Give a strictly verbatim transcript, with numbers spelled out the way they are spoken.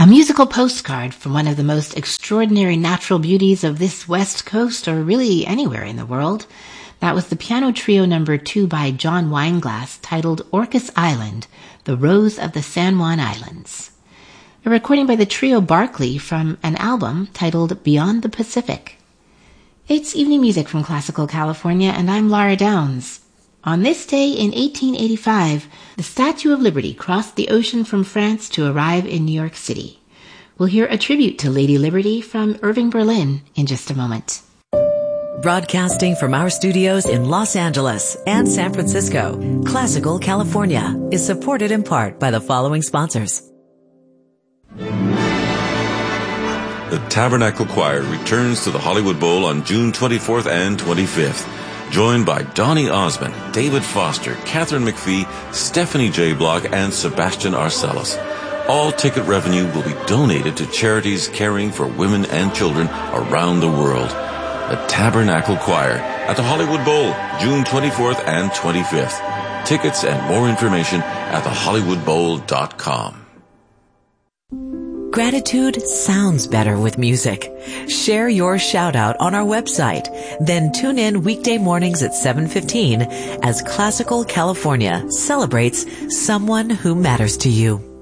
A musical postcard from one of the most extraordinary natural beauties of this West Coast, or really anywhere in the world. That was the piano trio number two by John Weinglass, titled Orcas Island, The Rose of the San Juan Islands. A recording by the trio Barclay from an album titled Beyond the Pacific. It's evening music from Classical California, and I'm Laura Downs. On this day in eighteen eighty-five, the Statue of Liberty crossed the ocean from France to arrive in New York City. We'll hear a tribute to Lady Liberty from Irving Berlin in just a moment. Broadcasting from our studios in Los Angeles and San Francisco, Classical California is supported in part by the following sponsors. The Tabernacle Choir returns to the Hollywood Bowl on June twenty-fourth and twenty-fifth. Joined by Donny Osmond, David Foster, Catherine McPhee, Stephanie J. Block, and Sebastian Arcelus. All ticket revenue will be donated to charities caring for women and children around the world. The Tabernacle Choir at the Hollywood Bowl, June twenty-fourth and twenty-fifth. Tickets and more information at the hollywood bowl dot com. Gratitude sounds better with music. Share your shout out on our website. Then tune in weekday mornings at seven fifteen as Classical California celebrates someone who matters to you.